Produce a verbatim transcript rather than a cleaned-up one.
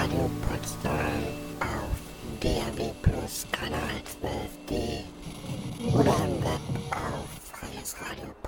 Radio Potsdam auf D A B Plus Kanal zwölf D oder im Web auf freies Radio.